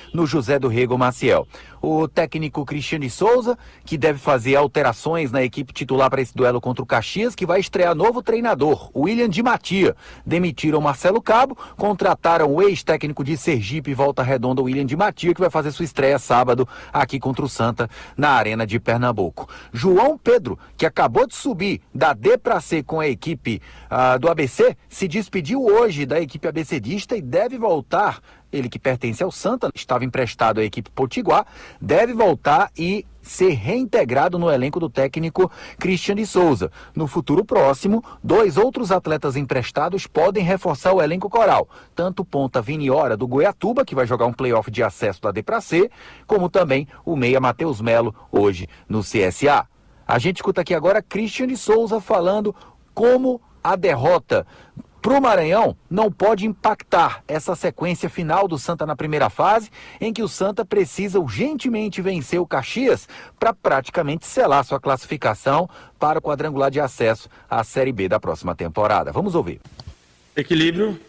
no José do Rego Maciel. O técnico Cristiano Souza, que deve fazer alterações na equipe titular para esse duelo contra o Caxias, que vai estrear novo treinador, William Di Matia. Demitiram Marcelo Cabo, contrataram o ex-técnico de Sergipe e Volta Redonda, William Di Matia, que vai fazer sua estreia sábado aqui contra o Santa, na Arena de Pernambuco. João Pedro, que acabou de subir da D para C com a equipe do ABC, se despediu hoje da equipe abecedista e deve voltar. Ele, que pertence ao Santa, estava emprestado à equipe Potiguar, deve voltar e ser reintegrado no elenco do técnico Cristiano Souza. No futuro próximo, 2 outros atletas emprestados podem reforçar o elenco coral, tanto o ponta Viniora do Goiatuba, que vai jogar um playoff de acesso da D para C, como também o meia Matheus Melo, hoje no CSA. A gente escuta aqui agora Cristiano Souza falando como a derrota para o Maranhão não pode impactar essa sequência final do Santa na primeira fase, em que o Santa precisa urgentemente vencer o Caxias para praticamente selar sua classificação para o quadrangular de acesso à Série B da próxima temporada. Vamos ouvir. Equilíbrio,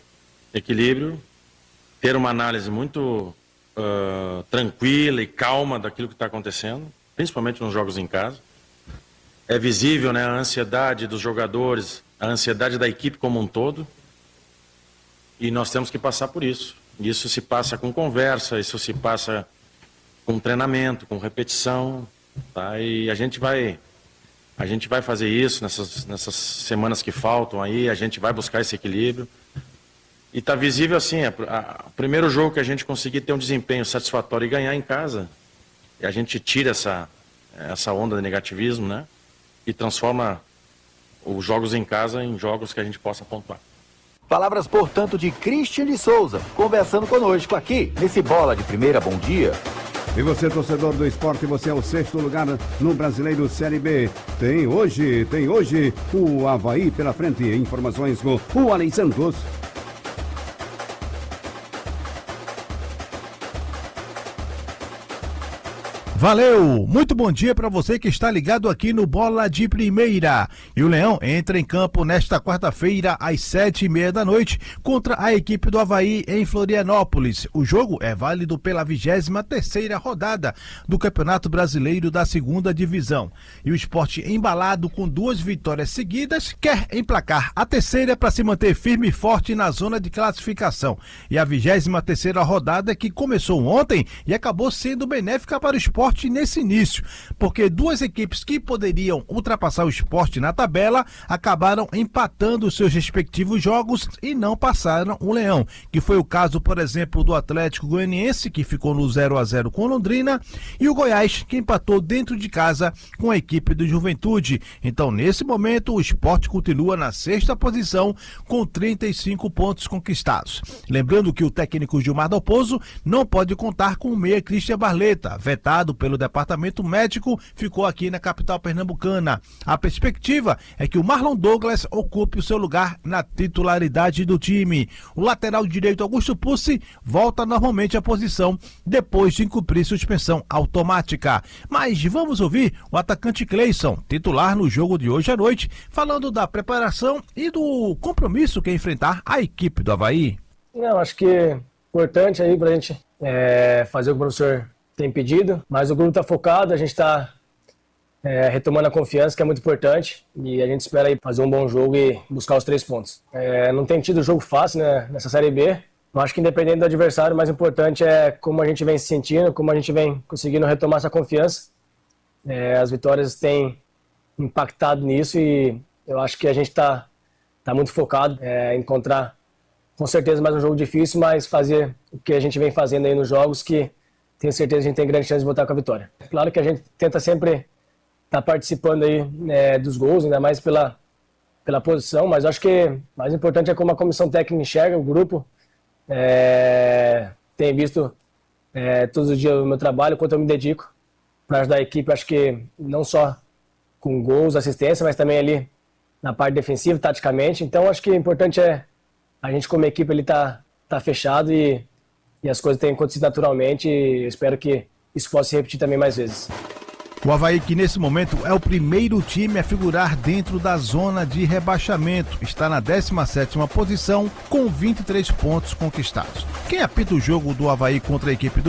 ter uma análise muito tranquila e calma daquilo que está acontecendo, principalmente nos jogos em casa. É visível, né, a ansiedade dos jogadores, a ansiedade da equipe como um todo, e nós temos que passar por isso. Isso se passa com conversa, isso se passa com treinamento, com repetição, tá? E a gente vai fazer isso nessas semanas que faltam aí, a gente vai buscar esse equilíbrio. E tá visível assim, o primeiro jogo que a gente conseguir ter um desempenho satisfatório e ganhar em casa, e a gente tira essa onda de negativismo, né? E transforma os jogos em casa em jogos que a gente possa pontuar. Palavras, portanto, de Cristiano Souza, conversando conosco aqui, nesse Bola de Primeira. Bom dia. E você, torcedor do esporte, você é o 6º lugar no Brasileiro Série B. Tem hoje o Avaí pela frente. Informações com o Alen Santos. Valeu! Muito bom dia para você que está ligado aqui no Bola de Primeira. E o Leão entra em campo nesta quarta-feira às 7h30 da noite contra a equipe do Avaí em Florianópolis. O jogo é válido pela 23ª rodada do Campeonato Brasileiro da 2ª Divisão. E o Sport, embalado com 2 vitórias seguidas, quer emplacar a terceira para se manter firme e forte na zona de classificação. E a 23ª rodada que começou ontem e acabou sendo benéfica para o Sport nesse início, porque 2 equipes que poderiam ultrapassar o Sport na tabela acabaram empatando os seus respectivos jogos e não passaram o Leão, que foi o caso, por exemplo, do Atlético Goianiense, que ficou no 0-0 com Londrina, e o Goiás, que empatou dentro de casa com a equipe do Juventude. Então, nesse momento, o Sport continua na 6ª posição com 35 pontos conquistados. Lembrando que o técnico Gilmar Dalpozo não pode contar com o meia Christian Barleta, vetado pelo departamento médico, ficou aqui na capital pernambucana. A perspectiva é que o Marlon Douglas ocupe o seu lugar na titularidade do time. O lateral direito Augusto Pucci volta normalmente à posição depois de cumprir suspensão automática. Mas vamos ouvir o atacante Cleison, titular no jogo de hoje à noite, falando da preparação e do compromisso que é enfrentar a equipe do Avaí. Acho que é importante aí pra gente fazer o que o professor tem pedido, mas o grupo está focado, a gente está retomando a confiança, que é muito importante, e a gente espera aí fazer um bom jogo e buscar os 3 pontos. Não tem tido jogo fácil, né, nessa Série B. Eu acho que independente do adversário, o mais importante é como a gente vem se sentindo, como a gente vem conseguindo retomar essa confiança. As vitórias têm impactado nisso e eu acho que a gente está muito focado em encontrar, com certeza, mais um jogo difícil, mas fazer o que a gente vem fazendo aí nos jogos, que tenho certeza que a gente tem grande chance de voltar com a vitória. Claro que a gente tenta sempre estar participando aí dos gols, ainda mais pela posição, mas acho que o mais importante é como a comissão técnica enxerga o grupo. Tem visto todos os dias o meu trabalho, quanto eu me dedico para ajudar a equipe, acho que não só com gols, assistência, mas também ali na parte defensiva, taticamente. Então acho que o importante é a gente como equipe ele tá fechado e as coisas têm acontecido naturalmente e espero que isso possa se repetir também mais vezes. O Avaí, que nesse momento é o primeiro time a figurar dentro da zona de rebaixamento, está na 17ª posição com 23 pontos conquistados. Quem apita o jogo do Avaí contra a equipe do